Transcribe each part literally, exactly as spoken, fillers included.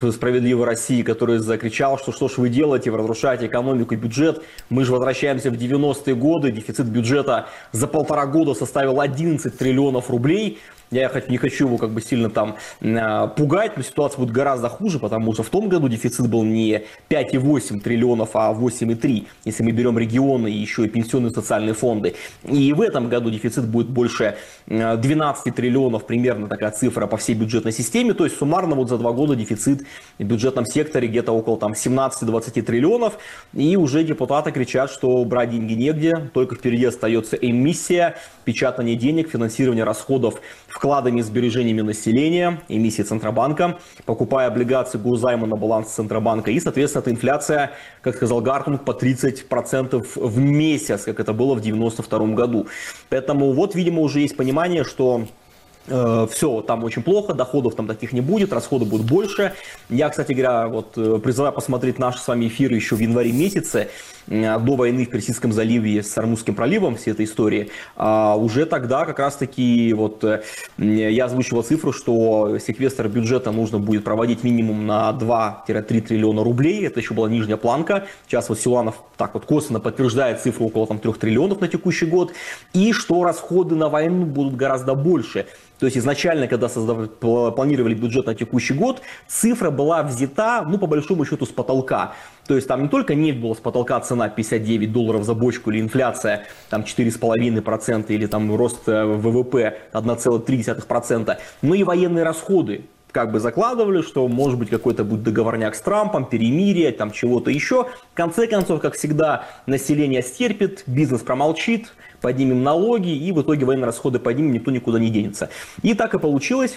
«Справедливой России», который закричал, что что ж вы делаете, вы разрушаете экономику и бюджет. Мы же возвращаемся в девяностые годы, дефицит бюджета за полтора года составил одиннадцать триллионов рублей. Я не хочу его как бы сильно там э, пугать, но ситуация будет гораздо хуже, потому что в том году дефицит был не пять и восемь триллионов, а восемь и три, если мы берем регионы и еще и пенсионные социальные фонды. И в этом году дефицит будет больше э, двенадцати триллионов, примерно такая цифра по всей бюджетной системе. То есть суммарно вот за два года дефицит в бюджетном секторе где-то около там семнадцати-двадцати триллионов. И уже депутаты кричат, что брать деньги негде, только впереди остается эмиссия, печатание денег, финансирование расходов вкладами и сбережениями населения, эмиссии Центробанка, покупая облигации госзайма на баланс Центробанка. И, соответственно, эта инфляция, как сказал Гартунг, по тридцать процентов в месяц, как это было в девяносто втором году. Поэтому вот, видимо, уже есть понимание, что э, все там очень плохо, доходов там таких не будет, расходы будут больше. Я, кстати говоря, вот призываю посмотреть наши с вами эфиры еще в январе месяце, до войны в Персидском заливе с Ормузским проливом, всей этой истории. А уже тогда как раз-таки вот я озвучивал цифру, что секвестр бюджета нужно будет проводить минимум на два-три триллиона рублей. Это еще была нижняя планка. Сейчас вот Силуанов так вот косвенно подтверждает цифру около там трёх триллионов на текущий год. И что расходы на войну будут гораздо больше. То есть изначально, когда создав... планировали бюджет на текущий год, цифра была взята, ну, по большому счету, с потолка. То есть там не только нефть была с потолка, цена пятьдесят девять долларов за бочку, или инфляция там четыре и пять десятых процента, или там рост ВВП одна целая три десятых процента, но и военные расходы. Как бы закладывали, что может быть какой-то будет договорняк с Трампом, перемирие, там чего-то еще. В конце концов, как всегда, население стерпит, бизнес промолчит, поднимем налоги, и в итоге военные расходы поднимем, никто никуда не денется. И так и получилось.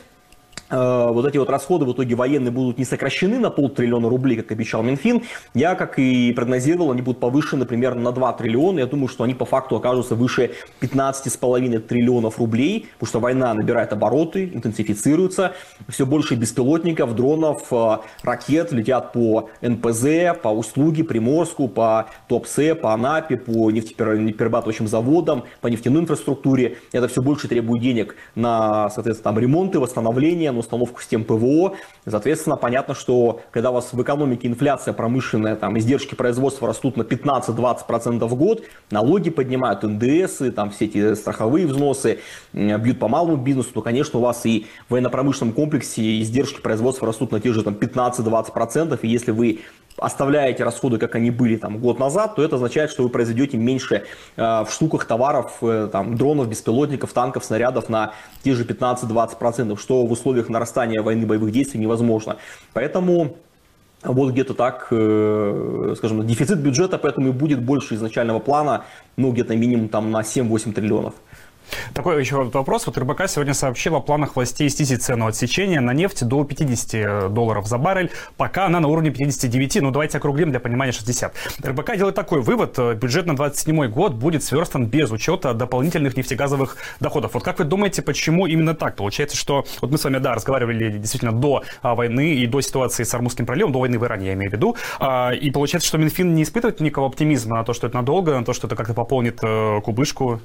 Вот эти вот расходы в итоге военные будут не сокращены на полтриллиона рублей, как обещал Минфин. Я, как и прогнозировал, они будут повышены примерно на два триллиона. Я думаю, что они по факту окажутся выше пятнадцати с половиной триллионов рублей, потому что война набирает обороты, интенсифицируется. Все больше беспилотников, дронов, ракет летят по эн пэ зэ, по Услуге, Приморску, по Туапсе, по Анапе, по нефтеперерабатывающим заводам, по нефтяной инфраструктуре. Это все больше требует денег на, соответственно, там, ремонты, восстановление, на установку систем пэ вэ о. Соответственно, понятно, что когда у вас в экономике инфляция промышленная, там издержки производства растут на пятнадцать-двадцать процентов в год, налоги поднимают, эн дэ эсы, там все эти страховые взносы, бьют по малому бизнесу, то, конечно, у вас и в военно-промышленном комплексе издержки производства растут на те же там пятнадцать-двадцать процентов, и если вы оставляете расходы, как они были там год назад, то это означает, что вы произведете меньше э, в штуках товаров, э, там, дронов, беспилотников, танков, снарядов на те же пятнадцать-двадцать процентов, что в условиях нарастания войны, боевых действий невозможно. Поэтому вот где-то так, э, скажем, дефицит бюджета поэтому и будет больше изначального плана, ну где-то минимум там на семь-восемь триллионов. Такой еще вопрос. Вот эр бэ ка сегодня сообщила о планах властей снизить цену отсечения на нефть до пятидесяти долларов за баррель, пока она на уровне пятидесяти девяти, ну давайте округлим для понимания шестьдесят. эр бэ ка делает такой вывод: бюджет на двадцать седьмой год будет сверстан без учета дополнительных нефтегазовых доходов. Вот как вы думаете, почему именно так? Получается, что вот мы с вами, да, разговаривали действительно до а, войны и до ситуации с Ормузским проливом, до войны в Иране, я имею в виду, а, и получается, что Минфин не испытывает никакого оптимизма на то, что это надолго, на то, что это как-то пополнит э, кубышку.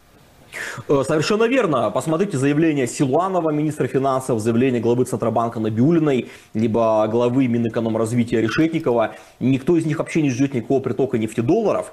Совершенно верно. Посмотрите заявление Силуанова, министра финансов, заявление главы Центробанка Набиуллиной, либо главы Минэкономразвития Решетникова. Никто из них вообще не ждет никакого притока нефтедолларов.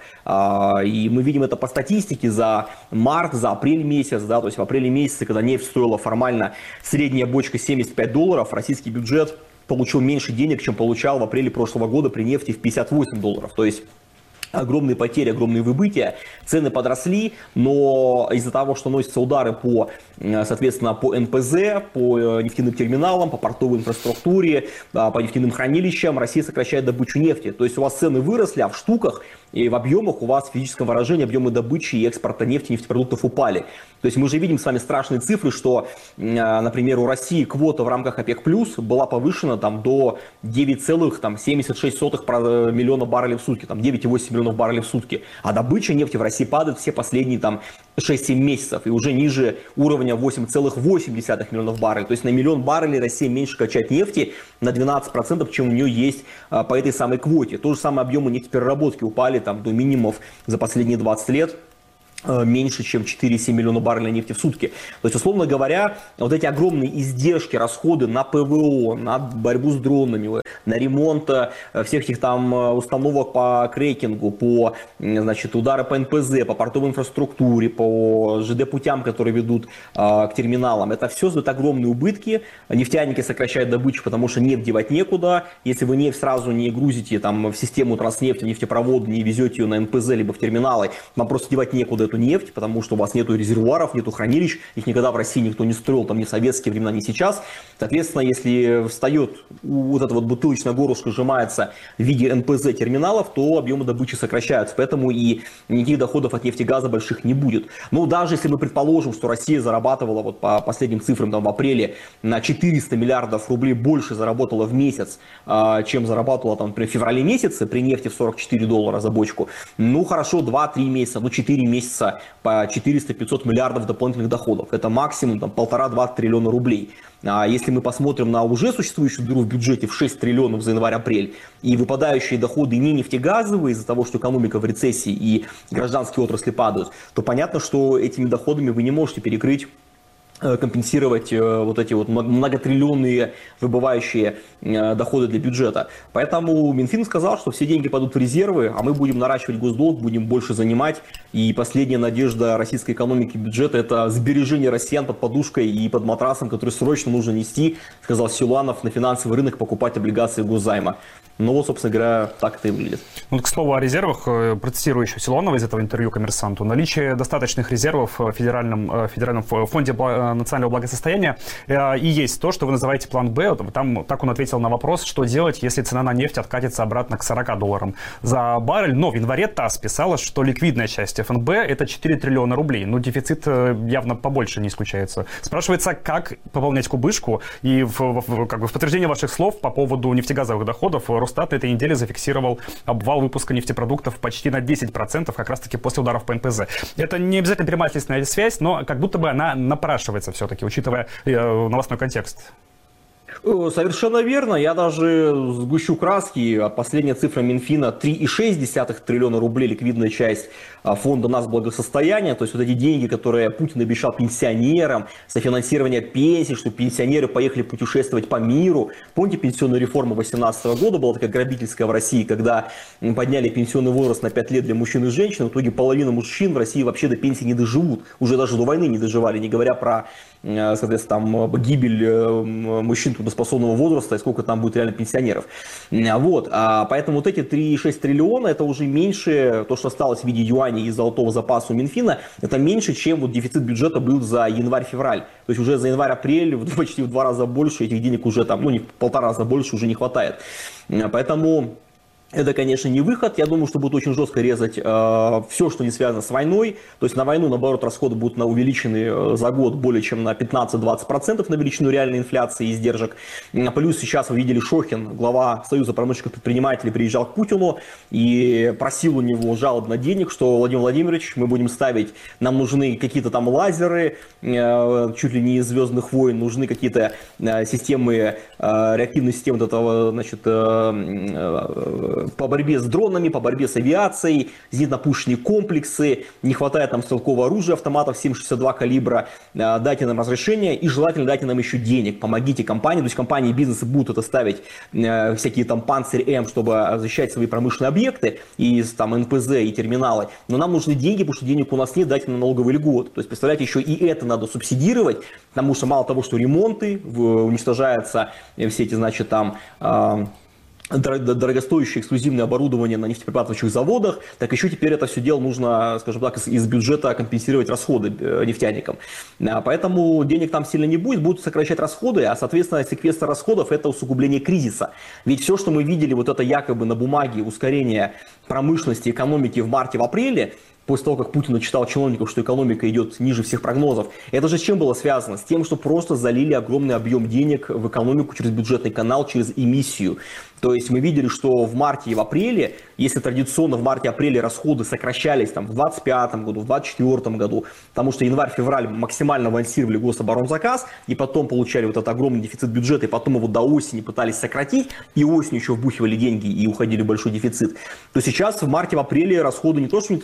И мы видим это по статистике за март, за апрель месяц. Да, то есть в апреле месяце, когда нефть стоила формально средняя бочка семьдесят пять долларов, российский бюджет получил меньше денег, чем получал в апреле прошлого года при нефти в пятьдесят восемь долларов. То есть огромные потери, огромные выбытия, цены подросли, но из-за того, что носятся удары по, соответственно, по эн пэ зэ, по нефтяным терминалам, по портовой инфраструктуре, по нефтяным хранилищам, Россия сокращает добычу нефти. То есть у вас цены выросли, а в штуках и в объемах у вас в физическом выражении объемы добычи и экспорта нефти и нефтепродуктов упали. То есть мы же видим с вами страшные цифры, что, например, у России квота в рамках ОПЕК+ была повышена там, до девяти целых семидесяти шести сотых миллиона баррелей в сутки, там девять и восемь миллионов баррелей в сутки. А добыча нефти в России падает все последние там шесть-семь месяцев и уже ниже уровня восемь целых восемь десятых миллионов баррелей. То есть на миллион баррелей Россия меньше качает нефти на двенадцать процентов, чем у нее есть а, по этой самой квоте. То же самое объемы нефтепереработки упали там, до минимумов за последние двадцать лет. меньше, чем четыре и семь миллиона баррелей нефти в сутки. То есть, условно говоря, вот эти огромные издержки, расходы на ПВО, на борьбу с дронами, на ремонт всех этих там установок по крекингу, по, значит, удары по эн пэ зэ, по портовой инфраструктуре, по жэ дэ-путям, которые ведут а, к терминалам. Это все создает огромные убытки. Нефтяники сокращают добычу, потому что нефть девать некуда. Если вы нефть сразу не грузите там, в систему Транснефти, в нефтепровод, не везете ее на эн пэ зэ, либо в терминалы, вам просто девать некуда эту нефть, потому что у вас нету резервуаров, нету хранилищ, их никогда в России никто не строил, там ни в советские времена, ни сейчас. Соответственно, если встает вот это вот бутылочное горлышко, сжимается в виде эн пэ зэ терминалов, то объемы добычи сокращаются, поэтому и никаких доходов от нефти и газа больших не будет. Но даже если мы предположим, что Россия зарабатывала вот по последним цифрам там, в апреле на четыреста миллиардов рублей больше заработала в месяц, чем зарабатывала там, например, в феврале месяце при нефти в сорок четыре доллара за бочку, ну хорошо, два-три месяца, ну четыре месяца по четыреста-пятьсот миллиардов дополнительных доходов. Это максимум там, полтора-два триллиона рублей. А если мы посмотрим на уже существующую дыру в бюджете в шесть триллионов за январь-апрель и выпадающие доходы не нефтегазовые из-за того, что экономика в рецессии и гражданские отрасли падают, то понятно, что этими доходами вы не можете перекрыть, компенсировать вот эти вот многотриллионные выбывающие доходы для бюджета. Поэтому Минфин сказал, что все деньги пойдут в резервы, а мы будем наращивать госдолг, будем больше занимать. И последняя надежда российской экономики и бюджета – это сбережение россиян под подушкой и под матрасом, который срочно нужно нести, сказал Силуанов, на финансовый рынок покупать облигации госзайма. Ну вот, собственно говоря, так это и выглядит. Ну, к слову о резервах, процитирую еще Силуанова из этого интервью «Коммерсанту». Наличие достаточных резервов в Федеральном, Федеральном фонде национального благосостояния и есть то, что вы называете план Б. Там так он ответил на вопрос, что делать, если цена на нефть откатится обратно к сорока долларам за баррель. Но в январе ТАСС писала, что ликвидная часть эф эн бэ – это четыре триллиона рублей. Ну, дефицит явно побольше не исключается. Спрашивается, как пополнять кубышку? И в, в, как бы в подтверждение ваших слов по поводу нефтегазовых доходов Росстат на этой неделе зафиксировал обвал выпуска нефтепродуктов почти на десять процентов как раз-таки после ударов по эн пэ зэ. Это не обязательно прямая следственная связь, но как будто бы она напрашивается все-таки, учитывая э, новостной контекст. Совершенно верно. Я даже сгущу краски. Последняя цифра Минфина – три и шесть десятых триллиона рублей ликвидная часть фонда нацблагосостояния. То есть вот эти деньги, которые Путин обещал пенсионерам, софинансирование пенсий, чтобы пенсионеры поехали путешествовать по миру. Помните, пенсионная реформа две тысячи восемнадцатого года была такая грабительская в России, когда подняли пенсионный возраст на пять лет для мужчин и женщин. В итоге половина мужчин в России вообще до пенсии не доживут. Уже даже до войны не доживали, не говоря про, соответственно, там, гибель мужчин трудоспособного возраста и сколько там будет реально пенсионеров. Вот. Поэтому вот эти три и шесть триллиона, это уже меньше, то, что осталось в виде юаней из золотого запаса у Минфина, это меньше, чем вот дефицит бюджета был за январь-февраль. То есть уже за январь-апрель почти в два раза больше этих денег уже там, ну не в полтора раза больше уже не хватает. Поэтому это, конечно, не выход. Я думаю, что будут очень жестко резать э, все, что не связано с войной. То есть на войну, наоборот, расходы будут на увеличены э, за год более чем на пятнадцать-двадцать процентов на величину реальной инфляции и издержек. Плюс сейчас вы видели, Шохин, глава Союза промышленных предпринимателей, приезжал к Путину и просил у него жалобно денег, что, Владимир Владимирович, мы будем ставить, нам нужны какие-то там лазеры, э, чуть ли не из «Звездных войн», нужны какие-то э, системы, э, реактивные системы вот этого, значит, э, э, по борьбе с дронами, по борьбе с авиацией, зенитно-пушечные комплексы, не хватает нам стрелкового оружия, автоматов семь шестьдесят два калибра, дайте нам разрешение и желательно дайте нам еще денег, помогите компании, то есть компании и бизнесы будут это ставить, всякие там Панцирь М, чтобы защищать свои промышленные объекты и там эн пэ зэ и терминалы, но нам нужны деньги, потому что денег у нас нет, дайте нам налоговые льготы, то есть представляете, еще и это надо субсидировать, потому что мало того, что ремонты, уничтожаются все эти, значит, там дорогостоящее эксклюзивное оборудование на нефтеперерабатывающих заводах, так еще теперь это все дело нужно, скажем так, из бюджета компенсировать расходы нефтяникам. Поэтому денег там сильно не будет, будут сокращать расходы, а, соответственно, секвестр расходов – это усугубление кризиса. Ведь все, что мы видели, вот это якобы на бумаге ускорение промышленности, экономики в марте, в апреле, после того, как Путин отчитал чиновников, что экономика идет ниже всех прогнозов. Это же с чем было связано? С тем, что просто залили огромный объем денег в экономику через бюджетный канал, через эмиссию. То есть мы видели, что в марте и в апреле, если традиционно в марте-апреле расходы сокращались там, в двадцать пятом году, в двадцать четвёртом году, потому что январь-февраль максимально авансировали гособоронзаказ, и потом получали вот этот огромный дефицит бюджета, и потом его до осени пытались сократить, и осенью еще вбухивали деньги и уходили в большой дефицит, то сейчас в марте-апреле расходы не то что не тормозили, а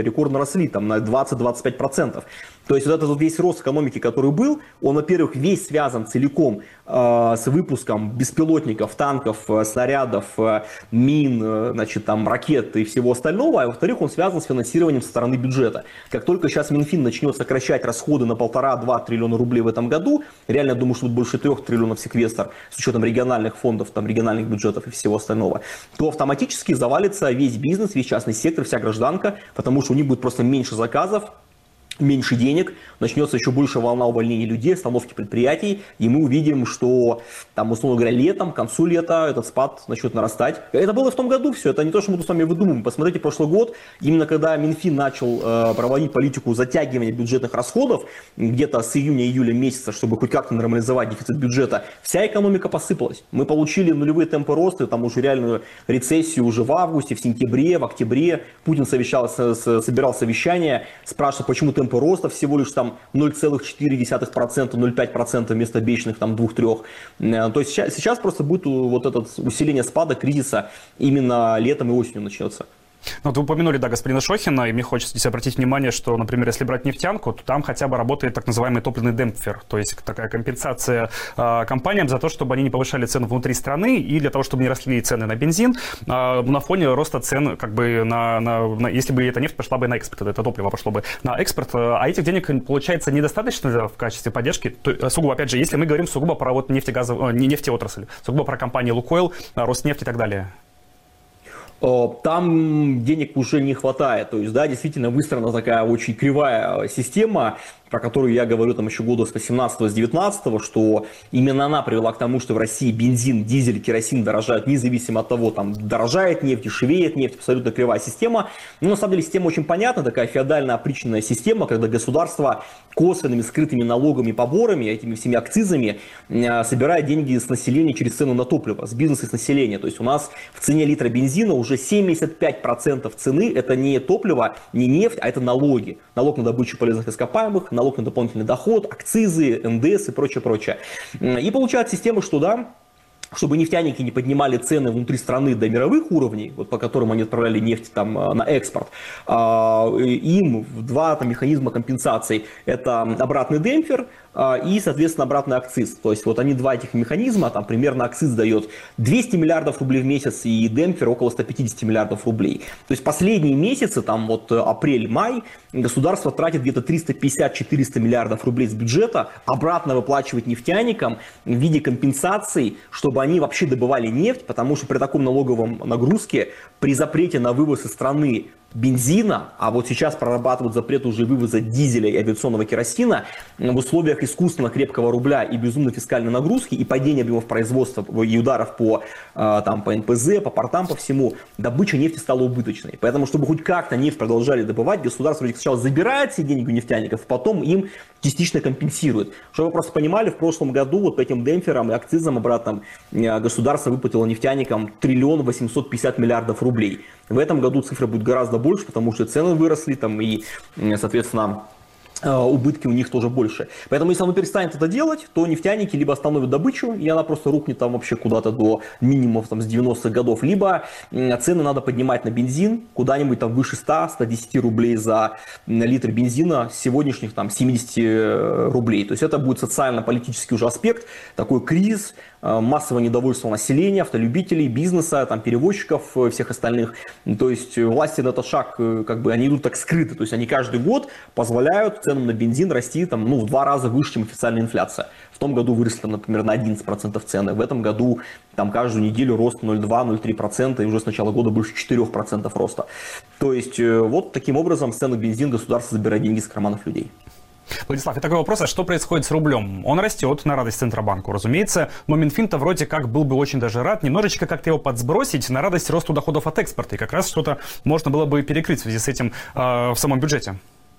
рекордно росли, там на двадцать-двадцать пять процентов. То есть вот этот вот весь рост экономики, который был, он, во-первых, весь связан целиком э, с выпуском беспилотников, танков, э, снарядов, э, мин, э, значит, там, ракет и всего остального, а во-вторых, он связан с финансированием со стороны бюджета. Как только сейчас Минфин начнет сокращать расходы на полтора-два триллиона рублей в этом году, реально, я думаю, что будет больше трех триллионов секвестр с учетом региональных фондов, там, региональных бюджетов и всего остального, то автоматически завалится весь бизнес, весь частный сектор, вся гражданка, потому что у них будет просто меньше заказов, меньше денег, начнется еще больше волна увольнений людей, остановки предприятий, и мы увидим, что, там, условно говоря, летом, к концу лета этот спад начнет нарастать. Это было в том году все, это не то, что мы тут с вами выдумываем. Посмотрите, прошлый год, именно когда Минфин начал э, проводить политику затягивания бюджетных расходов, где-то с июня-июля месяца, чтобы хоть как-то нормализовать дефицит бюджета, вся экономика посыпалась. Мы получили нулевые темпы роста, там уже реальную рецессию уже в августе, в сентябре, в октябре. Путин совещался, собирал совещание, спрашивал, почему темпы роста всего лишь там ноль целых четыре десятых процента, ноль целых пять десятых процента вместо обещанных там двух-трех. То есть сейчас, сейчас просто будет вот это усиление спада, кризиса именно летом и осенью начнется. Ну, вот вы упомянули, да, господина Шохина, и мне хочется здесь обратить внимание, что, например, если брать нефтянку, то там хотя бы работает так называемый топливный демпфер, то есть такая компенсация э, компаниям за то, чтобы они не повышали цены внутри страны и для того, чтобы не росли цены на бензин э, на фоне роста цен, как бы, на, на, на, если бы эта нефть пошла бы на экспорт, это топливо пошло бы на экспорт, а этих денег, получается, недостаточно в качестве поддержки, то, сугубо, опять же, если мы говорим сугубо про вот нефтегазовую, не нефтеотрасль, сугубо про компании Лукойл, Роснефть и так далее. Там денег уже не хватает, то есть, да, действительно выстроена такая очень кривая система, про которую я говорю там еще года с восемнадцатого, с девятнадцатого, что именно она привела к тому, что в России бензин, дизель, керосин дорожают независимо от того, там дорожает нефть, дешевеет нефть, абсолютно кривая система. Но на самом деле система очень понятна, такая феодальная опричненная система, когда государство косвенными скрытыми налогами, поборами, этими всеми акцизами собирает деньги с населения через цену на топливо, с бизнеса и с населения. То есть у нас в цене литра бензина уже семьдесят пять процентов цены это не топливо, не нефть, а это налоги. Налог на добычу полезных ископаемых, налог на дополнительный доход, акцизы, эн дэ эс и прочее, прочее. И получается система, что да, чтобы нефтяники не поднимали цены внутри страны до мировых уровней, вот по которым они отправляли нефть там, на экспорт, им два там, механизма компенсации. Это обратный демпфер и, соответственно, обратный акциз. То есть вот они два этих механизма, там примерно акциз дает двести миллиардов рублей в месяц и демпфер около ста пятидесяти миллиардов рублей. То есть последние месяцы, там вот апрель-май, государство тратит где-то триста пятьдесят - четыреста миллиардов рублей с бюджета, обратно выплачивает нефтяникам в виде компенсаций, чтобы они вообще добывали нефть, потому что при таком налоговом нагрузке, при запрете на вывоз из страны бензина, а вот сейчас прорабатывают запрет уже вывоза дизеля и авиационного керосина, в условиях искусственно крепкого рубля и безумной фискальной нагрузки и падения объемов производства и ударов по, там, по эн пэ зэ, по портам, по всему, добыча нефти стала убыточной. Поэтому, чтобы хоть как-то нефть продолжали добывать, государство вроде сначала забирает все деньги у нефтяников, потом им частично компенсирует. Чтобы вы просто понимали, в прошлом году вот по этим демпферам и акцизам обратным государство выплатило нефтяникам триллион восемьсот пятьдесят миллиардов рублей. В этом году цифра будет гораздо больше, потому что цены выросли там и, соответственно, убытки у них тоже больше. Поэтому, если он перестанет это делать, то нефтяники либо остановят добычу, и она просто рухнет там вообще куда-то до минимумов там, с девяностых годов, либо цены надо поднимать на бензин куда-нибудь там выше ста - ста десяти рублей за литр бензина с сегодняшних там семидесяти рублей. То есть это будет социально-политический уже аспект, такой кризис, массовое недовольство населения, автолюбителей, бизнеса, там, перевозчиков, всех остальных. То есть власти на этот шаг, как бы, они идут так скрыто. То есть они каждый год позволяют ценам на бензин расти там, ну, в два раза выше, чем официальная инфляция. В том году выросли, там, например, на одиннадцать процентов цены. В этом году там, каждую неделю рост ноль целых два - ноль целых три процента, и уже с начала года больше четырёх процентов роста. То есть вот таким образом с цены бензин государство забирает деньги из карманов людей. Владислав, и такой вопрос, а что происходит с рублем? Он растет на радость Центробанку, разумеется, но Минфин-то вроде как был бы очень даже рад немножечко как-то его подсбросить на радость росту доходов от экспорта, и как раз что-то можно было бы перекрыть в связи с этим э, в самом бюджете.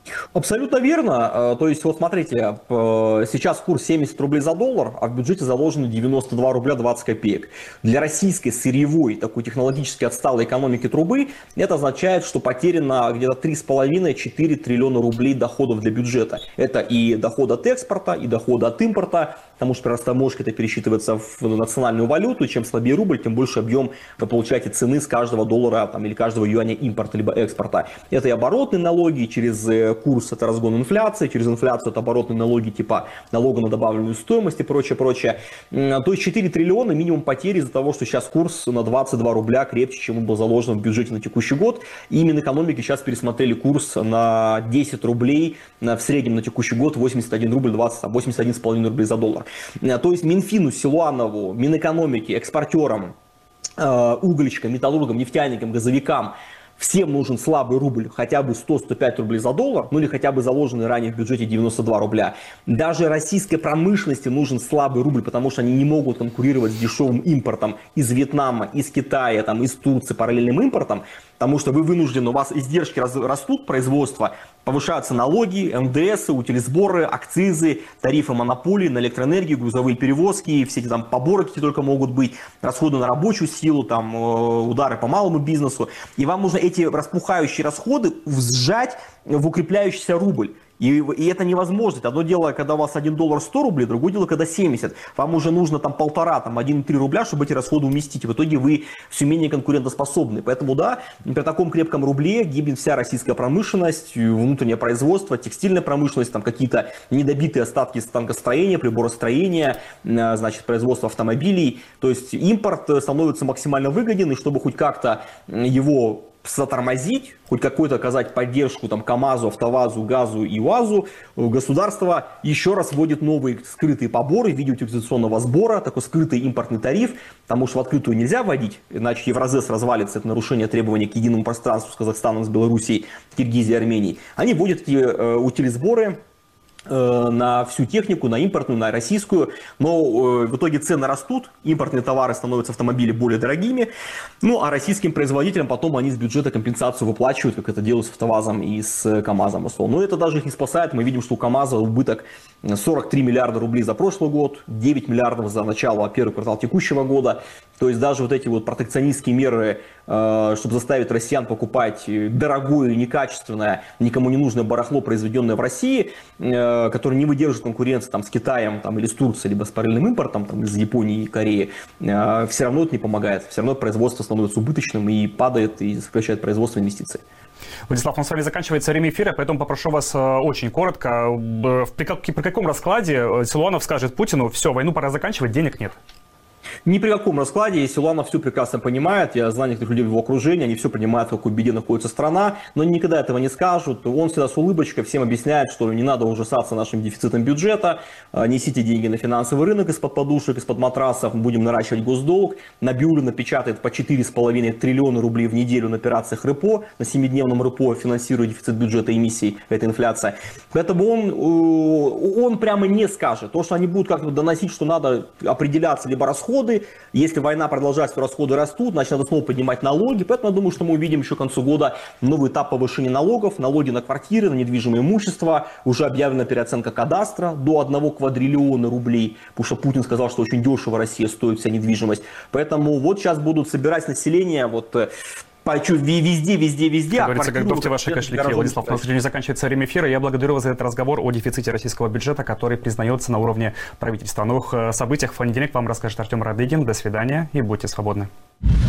Абсолютно верно. То есть, вот смотрите, сейчас курс семьдесят рублей за доллар, а в бюджете заложено девяносто два рубля двадцать копеек. Для российской сырьевой, такой технологически отсталой экономики трубы, это означает, что потеряно где-то три с половиной — четыре триллиона рублей доходов для бюджета. Это и доход от экспорта, и доход от импорта, потому что при растаможке это пересчитывается в национальную валюту. Чем слабее рубль, тем больше объем вы получаете цены с каждого доллара там, или каждого юаня импорта либо экспорта. Это и оборотные налоги через курс, это разгон инфляции, через инфляцию это оборотные налоги типа налога на добавленную стоимость и прочее, прочее. То есть четыре триллиона минимум потери из-за того, что сейчас курс на двадцать два рубля крепче, чем он был заложен в бюджете на текущий год. И Минэкономики сейчас пересмотрели курс на десять рублей, в среднем на текущий год восемьдесят один рубль двадцать, восемьдесят один с половиной рублей за доллар. То есть Минфину, Силуанову, Минэкономике, экспортерам, угольщикам, металлургам, нефтяникам, газовикам всем нужен слабый рубль, хотя бы сто — сто пять рублей за доллар, ну или хотя бы заложенный ранее в бюджете девяносто два рубля. Даже российской промышленности нужен слабый рубль, потому что они не могут конкурировать с дешевым импортом из Вьетнама, из Китая, там, из Турции, параллельным импортом, потому что вы вынуждены, у вас издержки растут, производства, повышаются налоги, эн дэ эсы, утилизборы, акцизы, тарифы монополии на электроэнергию, грузовые перевозки, все эти там поборы, какие только могут быть, расходы на рабочую силу, там, удары по малому бизнесу. И вам нужно эти распухающие расходы сжать в укрепляющийся рубль. И, и это невозможно. Одно дело, когда у вас один доллар сто рублей, другое дело, когда семьдесят. Вам уже нужно там полтора, там один и три рубля, чтобы эти расходы уместить. И в итоге вы все менее конкурентоспособны. Поэтому да, при таком крепком рубле гибнет вся российская промышленность, внутреннее производство, текстильная промышленность, там какие-то недобитые остатки станкостроения, приборостроения, значит, производство автомобилей. То есть импорт становится максимально выгоден, и чтобы хоть как-то его затормозить, хоть какую-то оказать поддержку там КАМАЗу, АвтоВАЗу, ГАЗу и УАЗу, государство еще раз вводит новые скрытые поборы в виде утилизационного сбора, такой скрытый импортный тариф, потому что в открытую нельзя вводить, иначе Евразес развалится, это нарушение требований к единому пространству с Казахстаном, с Белоруссией, Киргизией, Арменией. Они вводят эти э, утилизборы на всю технику, на импортную, на российскую, но в итоге цены растут, импортные товары становятся, автомобили, более дорогими, ну а российским производителям потом они с бюджета компенсацию выплачивают, как это делают с АвтоВАЗом и с КАМАЗом. Но это даже их не спасает, мы видим, что у КАМАЗа убыток сорок три миллиарда рублей за прошлый год, девять миллиардов за начало первый квартал текущего года, то есть даже вот эти вот протекционистские меры, чтобы заставить россиян покупать дорогое, некачественное, никому не нужное барахло, произведенное в России, который не выдерживает конкуренции там, с Китаем там, или с Турцией, либо с параллельным импортом там, из Японии и Кореи, все равно это не помогает. Все равно производство становится убыточным и падает, и сокращает производство инвестиций. Владислав, у нас с вами заканчивается время эфира, поэтому попрошу вас очень коротко. При, как, при каком раскладе Силуанов скажет Путину: все, войну пора заканчивать, денег нет? Ни при каком раскладе. Силуанов все прекрасно понимает. Я знаю некоторых людей в его окружении, они все понимают, в какой беде находится страна, но никогда этого не скажут. Он всегда с улыбочкой всем объясняет, что не надо ужасаться нашим дефицитом бюджета, несите деньги на финансовый рынок из-под подушек, из-под матрасов, будем наращивать госдолг. Набиуллина печатает по четыре с половиной триллиона рублей в неделю на операциях РЭПО, на семидневном РЭПО, финансируя дефицит бюджета эмиссий, это инфляция. Поэтому он, он прямо не скажет. То, что они будут как-то доносить, что надо определяться либо расходы, если война продолжается, расходы растут, значит надо снова поднимать налоги. Поэтому я думаю, что мы увидим еще к концу года новый этап повышения налогов. Налоги на квартиры, на недвижимое имущество. Уже объявлена переоценка кадастра до одного квадриллиона рублей. Потому что Путин сказал, что очень дешево Россия стоит вся недвижимость. Поэтому вот сейчас будут собирать население вот везде, везде, везде. Как говорится, готовьте ваши кошельки. Владислав, у нас не заканчивается время эфира. Я благодарю вас за этот разговор о дефиците российского бюджета, который признается на уровне правительства. О новых событиях в понедельник вам расскажет Артем Радыгин. До свидания и будьте свободны.